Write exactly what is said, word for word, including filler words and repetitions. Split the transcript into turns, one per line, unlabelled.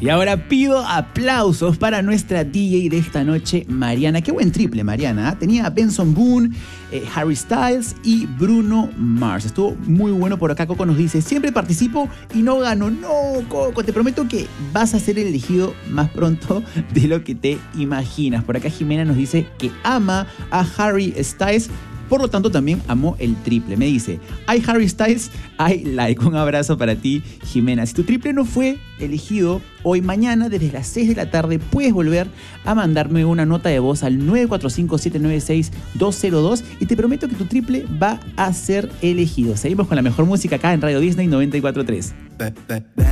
Y ahora pido aplausos para nuestra D J de esta noche, Mariana. Qué buen triple, Mariana. ¿eh? Tenía a Benson Boone, eh, Harry Styles y Bruno Mars. Estuvo muy bueno. Por acá Coco nos dice: siempre participo y no gano. No, Coco, te prometo que vas a ser el elegido más pronto de lo que te imaginas. Por acá Jimena nos dice que ama a Harry Styles. Por lo tanto, también amó el triple. Me dice: hay Harry Styles, hay like. Un abrazo para ti, Jimena. Si tu triple no fue elegido hoy, mañana, desde las seis de la tarde, puedes volver a mandarme una nota de voz al nueve cuatro cinco, siete nueve seis, dos cero dos y te prometo que tu triple va a ser elegido. Seguimos con la mejor música acá en Radio Disney noventa y cuatro punto tres.